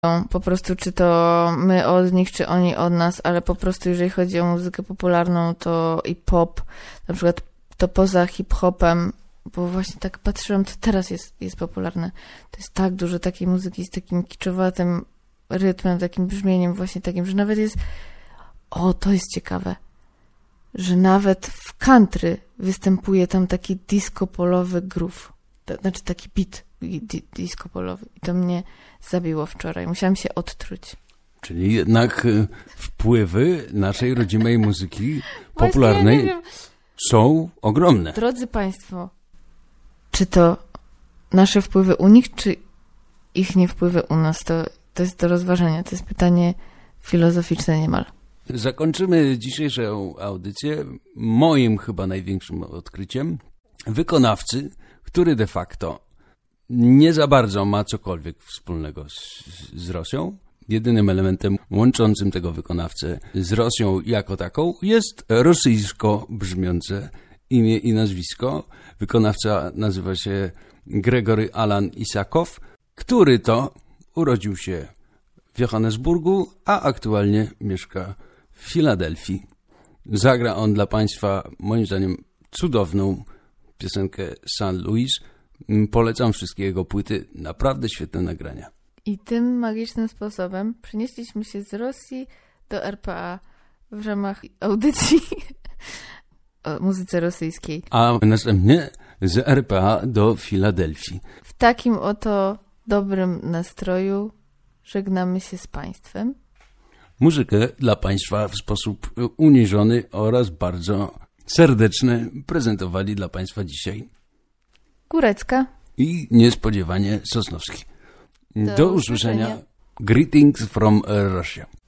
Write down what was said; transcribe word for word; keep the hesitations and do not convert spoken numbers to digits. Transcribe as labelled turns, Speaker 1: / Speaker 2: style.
Speaker 1: po prostu czy to my od nich, czy oni od nas, ale po prostu jeżeli chodzi o muzykę popularną, to i pop, na przykład to poza hip-hopem, bo właśnie tak patrzyłam, co teraz jest, jest popularne. To jest tak dużo takiej muzyki z takim kiczowatym rytmem, takim brzmieniem właśnie takim, że nawet jest, o, to jest ciekawe, że nawet w country występuje tam taki disco-polowy groove, to znaczy taki beat di- disco-polowy. I to mnie zabiło wczoraj. Musiałam się odtruć.
Speaker 2: Czyli jednak wpływy naszej rodzimej muzyki popularnej
Speaker 1: ja
Speaker 2: są ogromne.
Speaker 1: Drodzy Państwo, czy to nasze wpływy u nich, czy ich nie wpływy u nas? To, to jest do rozważenia. To jest pytanie filozoficzne niemal.
Speaker 2: Zakończymy dzisiejszą audycję moim chyba największym odkryciem wykonawcy, który de facto nie za bardzo ma cokolwiek wspólnego z, z Rosją. Jedynym elementem łączącym tego wykonawcę z Rosją jako taką jest rosyjsko brzmiące imię i nazwisko. Wykonawca nazywa się Gregory Alan Isakow, który to urodził się w Johannesburgu, a aktualnie mieszka w Filadelfii. Zagra on dla Państwa, moim zdaniem, cudowną piosenkę Saint Louis. Polecam wszystkie jego płyty, naprawdę świetne nagrania.
Speaker 1: I tym magicznym sposobem przenieśliśmy się z Rosji do R P A w ramach audycji o muzyce rosyjskiej.
Speaker 2: A następnie z R P A do Filadelfii.
Speaker 1: W takim oto dobrym nastroju żegnamy się z Państwem.
Speaker 2: Muzykę dla Państwa w sposób uniżony oraz bardzo serdeczny prezentowali dla Państwa dzisiaj
Speaker 1: Górecka
Speaker 2: i niespodziewanie Sosnowski. Do,
Speaker 1: Do
Speaker 2: usłyszenia.
Speaker 1: usłyszenia.
Speaker 2: Greetings from Russia.